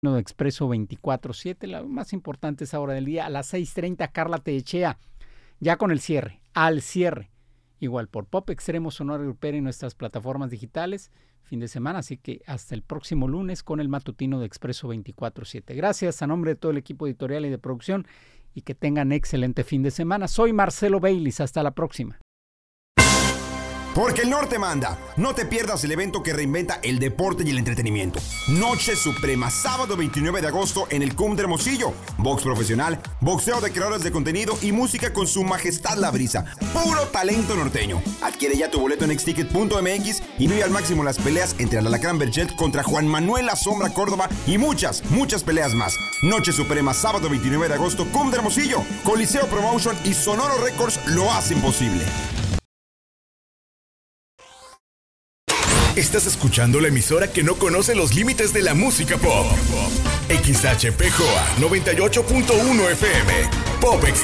Expreso 24/7, la más importante es ahora del día. A las 6:30, Carla Tellechea, ya con el cierre, al cierre. Igual por Pop Extremo, Sonora Grupera y nuestras plataformas digitales, fin de semana. Así que hasta el próximo lunes con el matutino de Expreso 24/7. Gracias a nombre de todo el equipo editorial y de producción y que tengan excelente fin de semana. Soy Marcelo Baylis, hasta la próxima. Porque el norte manda. No te pierdas el evento que reinventa el deporte y el entretenimiento. Noche Suprema, sábado 29 de agosto en el CUM de Hermosillo. Box profesional, boxeo de creadores de contenido y música con su majestad La Brisa. Puro talento norteño. Adquiere ya tu boleto en xticket.mx y vive al máximo las peleas entre el Alacrán Berchet contra Juan Manuel La Sombra Córdoba y muchas peleas más. Noche Suprema, sábado 29 de agosto, CUM de Hermosillo. Coliseo Promotion y Sonoro Records lo hacen posible. Estás escuchando la emisora que no conoce los límites de la música pop. XHPJOA 98.1 FM. Pop